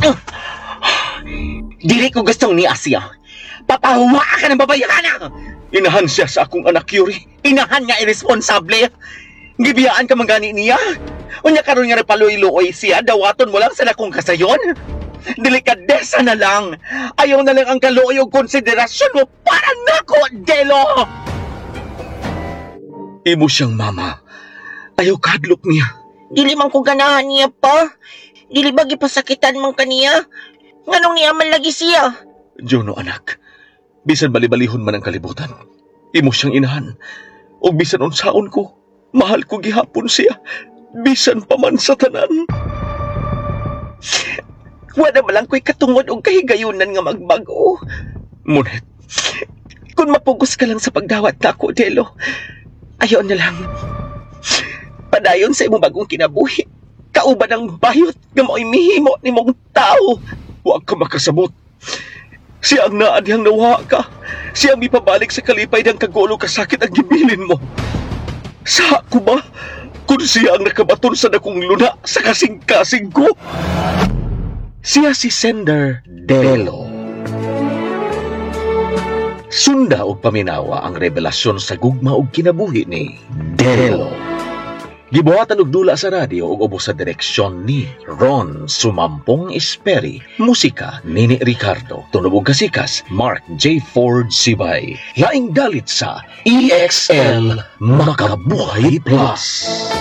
Dili ko gustong ni Asya. Papahuwa ka ng babayana! Inahan siya sa akong anak, Yuri. Inahan nga irresponsable. Gibiyaan ka manggani niya. Unya karon nga napaluy-luoy siya, dawaton mo lang sa lakong kasayon. Delikadesa na lang. Ayaw na lang ang kaluoy o konsiderasyon mo para nako, Delo! Imo siyang mama. Ayaw kadlok niya. Dili man ko ganahan niya pa. Dili ba gipasakitan man kaniya? Nganong niya man lagi siya? Jono, anak. Bisan balibalihon man ang kalibutan. Imo siyang inahan. O bisan unsaon ko, mahal ko gihapon siya. Bisan pa man sa tanan. Wala ba lang ko'y katungod o kahigayunan nga magbago. Ngunit, kung mapugos ka lang sa pagdawat na ako, Delo, ayaw na lang. Padayon sa imong bagong kinabuhi. Kauban ang bayot nga mo'y mihimo ni mong tao. Huwag ka makasabot. Siya ang naadihang nawa ka. Siya ang ipabalik sa kalipay ng kagulo kasakit ang gibilin mo. Sa ako ba? Kung siya ang nakabaton sa dakong luna sa kasing-kasing ko. Siya si Sender Delo. Sunda og paminawa ang revelasyon sa gugma og kinabuhi ni Delo. Gibuhatan og dula sa radyo ug ubos sa direksyon ni Ron Sumampong Esperi. Musika Nini Ricardo. Tunog ug kasikas Mark J. Ford Sibay. Laing dalit sa EXL Makabuhay Plus.